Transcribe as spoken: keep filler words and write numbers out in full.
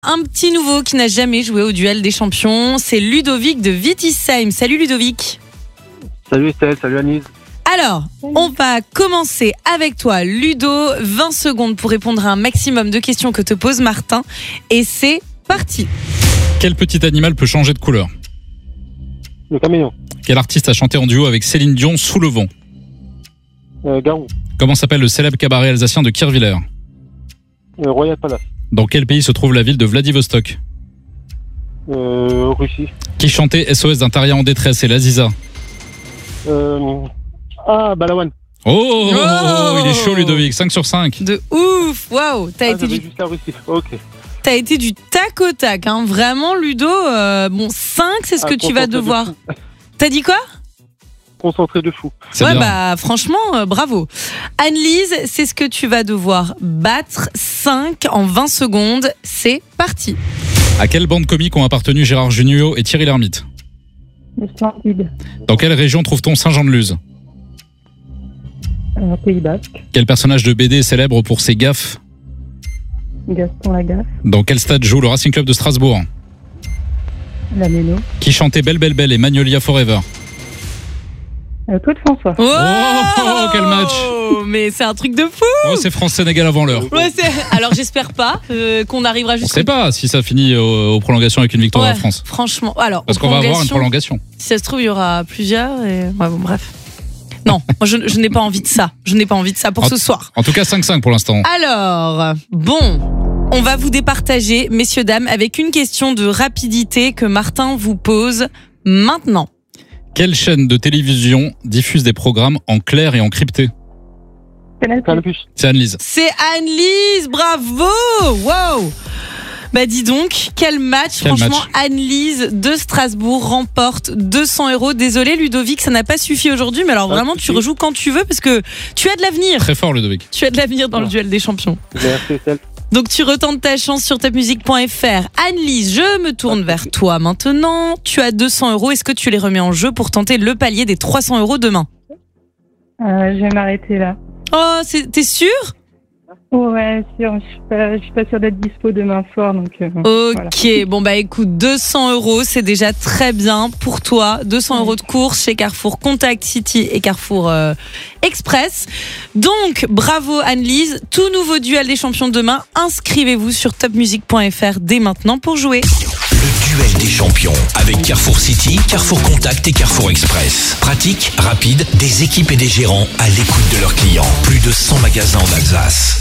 Un petit nouveau qui n'a jamais joué au duel des champions, c'est Ludovic de Vitisheim. Salut Ludovic. Salut Estelle, salut Anise. Alors, on va commencer avec toi Ludo, vingt secondes pour répondre à un maximum de questions que te pose Martin. Et c'est parti. Quel petit animal peut changer de couleur ? Le caméléon. Quel artiste a chanté en duo avec Céline Dion Sous le vent ? Euh, Garou. Comment s'appelle le célèbre cabaret alsacien de Kirchwiller ? Euh, Royal Palace. Dans quel pays se trouve la ville de Vladivostok ? Euh, Russie. Qui chantait S O S d'un Taria en détresse et l'Aziza ? Euh, ah, Balawan. Oh, Oh il est chaud Ludovic, cinq sur cinq. De ouf, waouh. T'as Ah, été j'avais du, juste la Russie. Ok. t'as été du tac au tac, hein. Vraiment Ludo. euh, bon, cinq, c'est ce Ah, que tu vas concentré de devoir. fou. T'as dit quoi ? Concentré de fou. C'est Ouais, bien. bah franchement, euh, bravo. Anne-Lise, c'est ce que tu vas devoir battre. cinq en vingt secondes. C'est parti. À quelle bande comique ont appartenu Gérard Jugnot et Thierry Lhermitte ? Le Splendide, Dans quelle région trouve-t-on Saint-Jean-de-Luz ? euh, Pays Basque, Quel personnage de B D est célèbre pour ses gaffes ? Gaston Lagaffe, Dans quel stade joue le Racing Club de Strasbourg ? La Méno, Qui chantait Belle Belle Belle et Magnolia Forever ? euh, Claude François. Oh, quel match. Mais c'est un truc de fou. Oh, c'est France-Sénégal avant l'heure. Ouais, c'est... Alors j'espère pas euh, qu'on arrivera On jusqu'au... sait pas si ça finit aux, aux prolongations avec une victoire Ouais, à la France. franchement. Alors, Parce aux qu'on va avoir une prolongations, prolongation. si ça se trouve, il y aura plusieurs. Et... Ouais, bon, bref. Non, moi, je, je n'ai pas envie de ça. Je n'ai pas envie de ça pour En- ce soir. En tout cas, cinq cinq pour l'instant. Alors, bon, on va vous départager, messieurs, dames, avec une question de rapidité que Martin vous pose maintenant. Quelle chaîne de télévision diffuse des programmes en clair et en crypté ? Canal+. Canapus. C'est Anne-Lise. C'est Anne-Lise, bravo. Wow. Bah dis donc, quel match. Quel Franchement, match. Anne-Lise de Strasbourg remporte deux cents euros. Désolé Ludovic, ça n'a pas suffi aujourd'hui, mais alors Pas de vraiment, tu souci. rejoues quand tu veux parce que tu as de l'avenir. Très fort, Ludovic. Tu as de l'avenir dans le duel des champions. Merci Estelle. Donc tu retentes ta chance sur top music point f r. Anne-Lise, je me tourne vers toi maintenant. Tu as deux cents euros. Est-ce que tu les remets en jeu pour tenter le palier des trois cents euros demain ? Euh, je vais m'arrêter là. Oh, c'est- t'es sûr ? Ouais, sûr, je suis pas, je suis pas sûre d'être dispo demain soir, donc. euh, voilà. Ok, bon bah écoute, deux cents euros, c'est déjà très bien pour toi. deux cents euros de course chez Carrefour Contact City et Carrefour euh, Express. Donc, bravo Anne-Lise. Tout nouveau duel des champions demain. Inscrivez-vous sur top music point f r dès maintenant pour jouer. Le duel des champions avec Carrefour City, Carrefour Contact et Carrefour Express. Pratique, rapide, des équipes et des gérants à l'écoute de leurs clients. Plus de cent magasins en Alsace.